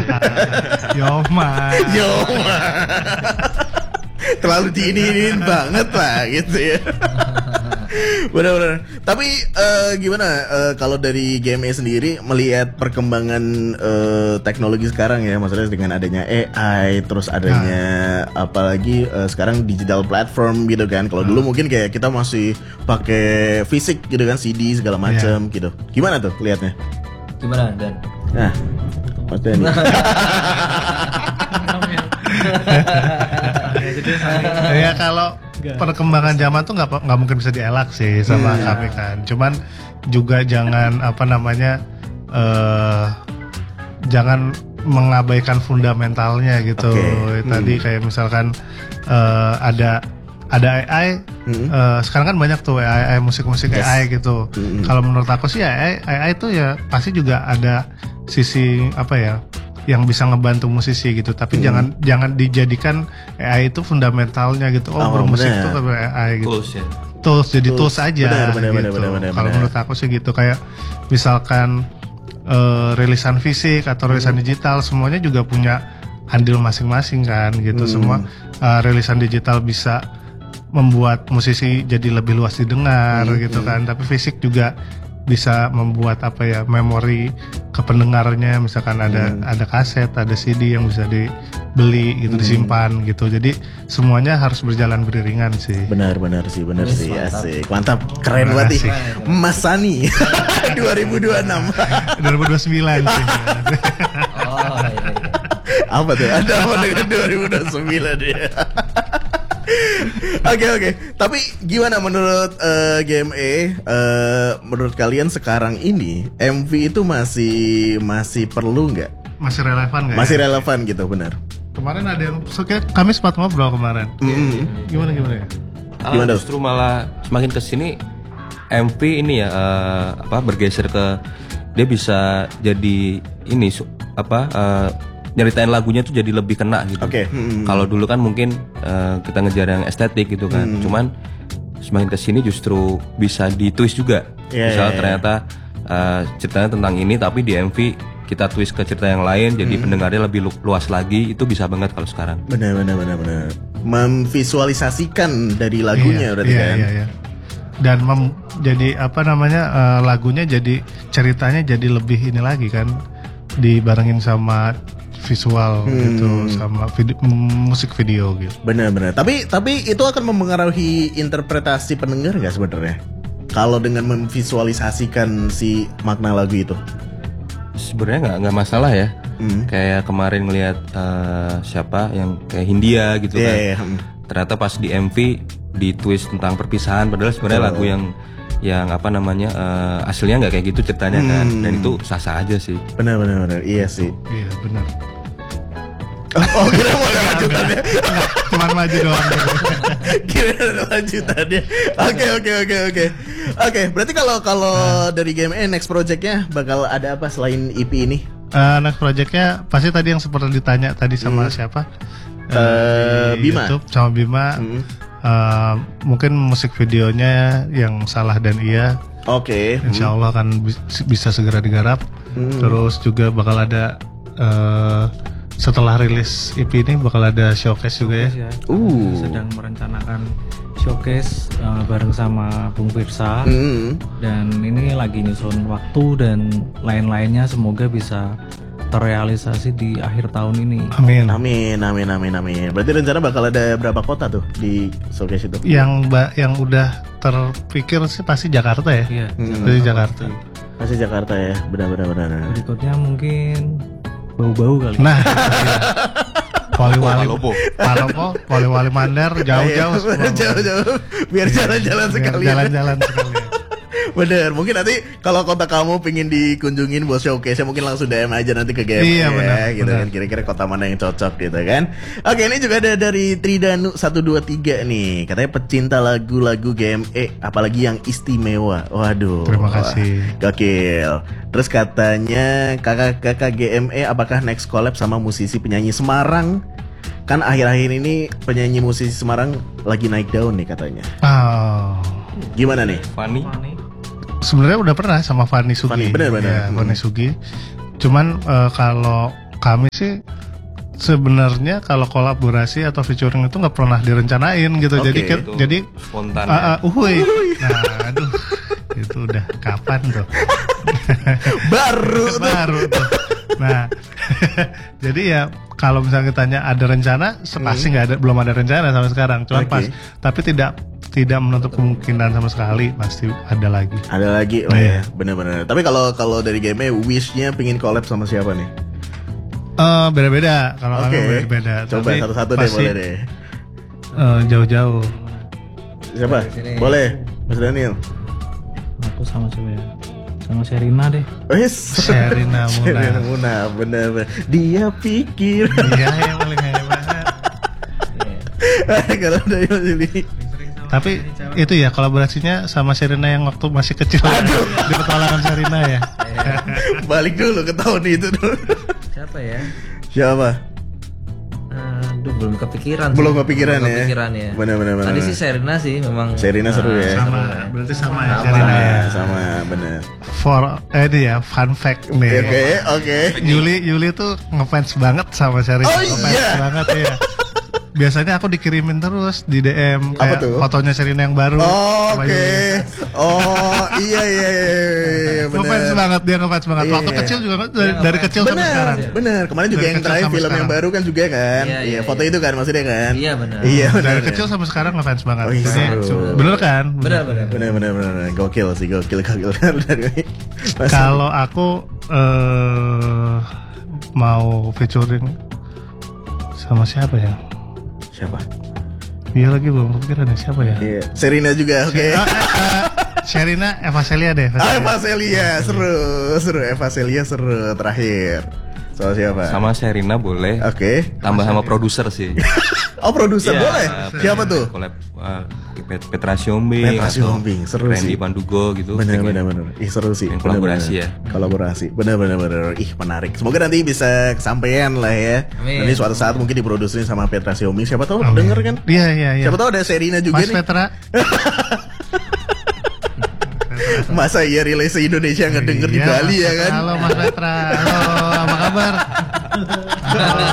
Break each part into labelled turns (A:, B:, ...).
A: Yoma.
B: Terlalu diinin banget lah gitu ya. Benar-benar. Tapi gimana kalau dari GME sendiri melihat perkembangan teknologi sekarang ya, maksudnya dengan adanya AI, terus adanya apalagi sekarang digital platform gitu kan. Kalau dulu mungkin kayak kita masih pakai fisik gitu kan, CD segala macam gitu. Gimana tuh lihatnya?
C: Gimana Dan?
B: Nah, Mas Dani.
A: Ya kalau perkembangan zaman tuh nggak mungkin bisa dielak sih sama kami kan. Cuman juga jangan jangan mengabaikan fundamentalnya gitu. Tadi kayak misalkan ada AI, sekarang kan banyak tuh AI musik-musik AI gitu. Kalau menurut aku sih AI itu ya pasti juga ada sisi yang bisa ngebantu musisi gitu, tapi jangan dijadikan AI itu fundamentalnya gitu. Bermusik itu AI gitu. Tools jadi tools aja. Kalau menurut aku sih gitu, kayak misalkan rilisan fisik atau rilisan digital semuanya juga punya andil masing-masing kan gitu. Semua rilisan digital bisa membuat musisi jadi lebih luas didengar gitu kan, tapi fisik juga bisa membuat memori ke pendengarnya, misalkan ada kaset, ada CD yang bisa dibeli gitu, disimpan gitu. Jadi semuanya harus berjalan beriringan sih.
B: Benar sih, asik. Mantap, keren banget nih. Mas Sani 2026.
A: 2029 sih.
B: Apa tuh? Ada apa dengan 2029 dia? Oke. Tapi gimana menurut GME? Menurut kalian sekarang ini MV itu masih perlu nggak?
A: Masih relevan nggak?
B: Masih relevan gitu, benar.
A: Kemarin ada yang kami sempat ngobrol kemarin. Gimana ya?
B: Gimana?
D: Justru malah semakin kesini MV ini ya bergeser ke dia bisa jadi ini nyeritain lagunya tuh jadi lebih kena gitu. Kalau dulu kan mungkin kita ngejar yang estetik gitu kan. Cuman semakin kesini justru bisa ditwist juga. Misalnya ternyata ceritanya tentang ini, tapi di MV kita twist ke cerita yang lain, jadi pendengarnya lebih luas lagi. Itu bisa banget kalau sekarang.
B: Benar. Memvisualisasikan dari lagunya berarti kan. Iya.
A: Dan jadi lagunya jadi ceritanya jadi lebih ini lagi kan, dibarengin sama visual gitu, sama musik video gitu.
B: Benar. Tapi itu akan mempengaruhi interpretasi pendengar nggak sebenarnya? Kalau dengan memvisualisasikan si makna lagu itu?
D: Sebenarnya nggak masalah ya. Kayak kemarin ngelihat siapa yang kayak Hindia gitu kan. Ternyata pas di MV di twist tentang perpisahan, padahal sebenarnya lagu yang hasilnya nggak kayak gitu ceritanya kan, dan itu sah-sah aja sih.
B: Benar, iya sih.
A: Iya benar.
B: Kira mau ada lanjutannya?
A: Cuma maju doang.
B: Kira ada lanjutannya. Oke. Berarti kalau dari GME next projectnya bakal ada apa selain EP ini?
A: Next projectnya pasti tadi yang seperti ditanya tadi sama siapa?
B: Bima.
A: YouTube sama Bima. Mungkin musik videonya yang Salah dan Iya.
B: Oke.
A: Insya Allah akan bisa segera digarap. Terus juga bakal ada setelah rilis EP ini bakal ada showcase juga ya.
E: Sedang merencanakan showcase bareng sama Bung Firsa. Dan ini lagi nyusun waktu dan lain-lainnya, semoga bisa terrealisasi di akhir tahun ini.
B: Amin. Berarti rencana bakal ada berapa kota tuh di showcase itu?
A: Yang udah terpikir sih pasti Jakarta ya.
E: Iya.
A: Pasti Jakarta
B: ya. Benar.
E: Berikutnya mungkin bau-bau kali.
A: Nah. Poliwali Mandar jauh-jauh.
B: Biar jalan-jalan sekali. Bener, mungkin nanti kalau kota kamu pingin dikunjungin buat showcase, mungkin langsung DM aja nanti ke GME.
A: Iya benar.
B: Gitu kan, kira-kira kota mana yang cocok gitu kan. Oke, ini juga ada dari Tridanu 123 nih, katanya pecinta lagu-lagu GME, apalagi yang istimewa. Waduh.
A: Terima kasih.
B: Gokil. Terus katanya kakak GME apakah next collab sama musisi penyanyi Semarang? Kan akhir-akhir ini penyanyi musisi Semarang lagi naik daun nih katanya. Gimana nih?
D: Fanny?
A: Sebenarnya udah pernah sama Fanny Sugi.
B: Bener.
A: Ya, Fanny Sugi. Cuman kalau kami sih sebenarnya kalau kolaborasi atau featuring itu nggak pernah direncanain gitu. Jadi
D: spontan.
A: Nah, aduh, itu udah kapan tuh? baru tuh. Nah, jadi ya kalau misalnya ditanya ada rencana, pasti belum ada rencana sampai sekarang. Cuman tapi tidak menutup kemungkinan sama sekali, pasti ada lagi.
B: Ada lagi, ya, benar-benar. Tapi kalau dari game wish-nya pingin collab sama siapa nih?
A: Beda-beda. Kalau kami beda-beda.
B: Coba satu-satu deh, boleh deh.
A: Jauh-jauh.
B: Siapa? Boleh, Mas Daniel.
E: Aku sama Sherina deh.
A: Sherina
B: Muna, bener. Dia pikir.
A: Dia yang paling hebat.
B: Kalau dari Mas Ili.
A: Tapi itu ya kolaborasinya sama Sherina yang waktu masih kecil. Di petualangan Sherina ya.
B: Balik dulu ke tahun itu dulu.
E: Siapa ya?
B: Siapa?
E: Belum kepikiran.
B: Belum kepikiran ya. Benar.
E: Tadi sih Sherina sih memang.
B: Sherina seru ya.
A: Sama, berarti sama ya Sherina ya.
B: Sama, benar.
A: Ini ya fun fact nih.
B: Oke.
A: Yuli tuh ngefans banget sama Sherina.
B: Ngefans
A: banget ya. Biasanya aku dikirimin terus di DM
B: kayak
A: fotonya Sherina yang baru.
B: Oke. Oh, iya.
A: Ngefans banget dia, ngefans banget. Waktu kecil juga dari kecil sampai sekarang.
B: Bener. Kemarin juga yang terakhir film yang baru kan juga kan. Iya, foto itu kan maksudnya kan.
E: Iya, benar.
B: Iya,
A: dari kecil sampai sekarang ngefans banget. Bener kan?
B: Bener. Gokil.
A: Kalau aku mau featuring sama siapa ya?
B: Siapa?
A: Iya lagi belum kepikiran ya siapa ya?
B: Iya. Sherina juga, oke.
A: Sherina, Eva Celia deh.
B: Eva Celia, seru. Eva Celia seru terakhir. Soal siapa?
D: Sama Sherina boleh.
B: Oke.
D: Tambah sama produser sih.
B: Oh, produser boleh. Siapa tuh?
D: Collab Petra Siombing,
B: seru
D: Randy
B: sih.
D: Pandugo gitu.
B: Bener. Ih, seru sih.
D: Kolaborasi ya.
B: Kolaborasi. Bener. Ih, menarik. Semoga nanti bisa kesampaian lah ya.
E: Amin.
B: Nanti suatu saat mungkin diproduksiin sama Petra Siombing. Siapa tahu denger kan?
A: Iya.
B: Siapa tahu ada Sherina juga
A: Mas
B: nih.
A: Petra.
B: Masa iya relay se-Indonesia nggak denger di Bali ya kan?
A: Halo Mas Petra. Halo, apa kabar? Halo.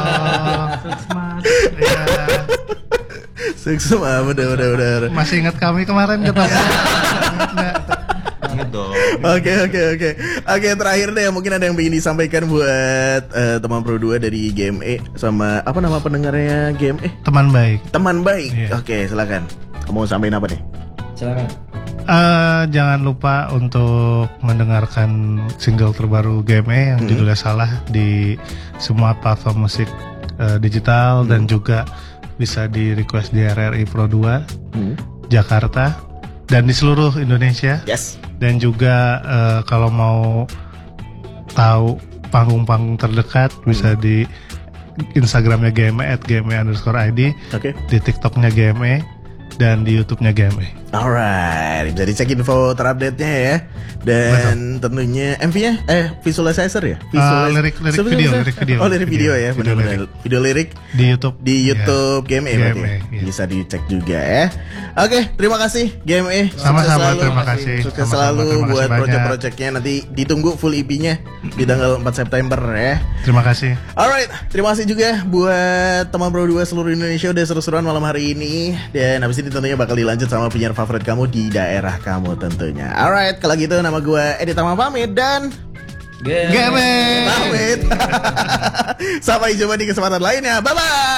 A: Iya.
B: Sukses bener.
A: Masih ingat kami kemarin ketemu?
D: Ingat dong.
B: Oke, terakhir deh mungkin ada yang ingin disampaikan buat teman Pro 2 dari GME sama apa nama pendengarnya GME?
A: Teman baik.
B: Yeah. Oke, silakan. Kamu sampaikan apa nih?
E: Silakan.
A: Jangan lupa untuk mendengarkan single terbaru GME yang judulnya Salah di semua platform musik digital dan juga bisa di request di RRI Pro 2 Jakarta dan di seluruh Indonesia.
B: Yes.
A: Dan juga kalau mau tahu panggung-panggung terdekat bisa di Instagramnya GME @gme_id, di TikToknya GME dan di YouTube-nya GME.
B: Alright, bisa dicek info terupdate-nya ya. Dan tentunya MV-nya visualizer ya?
A: Lirik video.
B: Oh, lirik video ya, benar-benar. Video lirik
A: di YouTube.
B: Di YouTube GME berarti ya? Bisa dicek juga ya. Oke, terima kasih GME.
A: Sama-sama, terima kasih.
B: Sukses selalu buat project-projectnya. Nanti ditunggu full EP-nya di tanggal 4 September ya.
A: Terima kasih.
B: Alright, terima kasih juga buat teman Pro 2 seluruh Indonesia udah seru-seruan malam hari ini. Dan habis ini tentunya bakal dilanjut sama penyiar favorit kamu di daerah kamu tentunya. Alright, kalau gitu nama gue Edi Tama pamit dan
A: GME
B: pamit. Sampai jumpa di kesempatan lainnya. Bye bye.